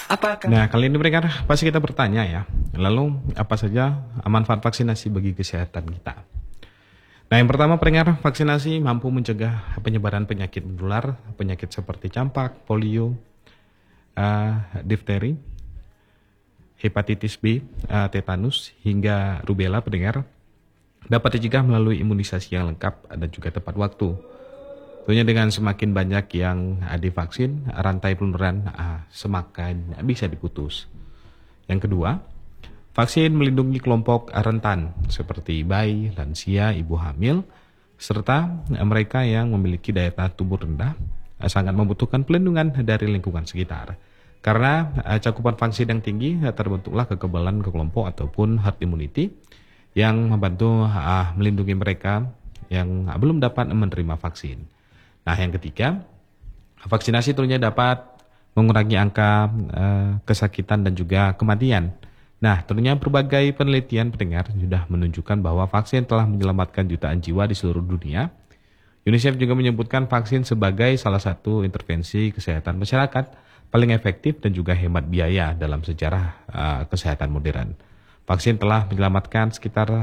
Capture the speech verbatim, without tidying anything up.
Apakah Nah, kali ini pendengar pasti kita bertanya ya, lalu apa saja manfaat vaksinasi bagi kesehatan kita? Nah, yang pertama pendengar, vaksinasi mampu mencegah penyebaran penyakit menular, penyakit seperti campak, polio, eh, difteri, hepatitis B, eh, tetanus, hingga rubella pendengar dapat dicegah melalui imunisasi yang lengkap dan juga tepat waktu. Tentunya dengan semakin banyak yang eh, divaksin, rantai penularan eh, semakin bisa diputus. Yang kedua, vaksin melindungi kelompok rentan seperti bayi, lansia, ibu hamil, serta eh, mereka yang memiliki daya tahan tubuh rendah eh, sangat membutuhkan pelindungan dari lingkungan sekitar. Karena eh, cakupan vaksin yang tinggi eh, terbentuklah kekebalan ke kelompok ataupun herd immunity yang membantu eh, melindungi mereka yang eh, belum dapat menerima vaksin. Nah, yang ketiga, vaksinasi tentunya dapat mengurangi angka eh, kesakitan dan juga kematian. Nah, tentunya berbagai penelitian pendengar sudah menunjukkan bahwa vaksin telah menyelamatkan jutaan jiwa di seluruh dunia. UNICEF juga menyebutkan vaksin sebagai salah satu intervensi kesehatan masyarakat paling efektif dan juga hemat biaya dalam sejarah uh, kesehatan modern. Vaksin telah menyelamatkan sekitar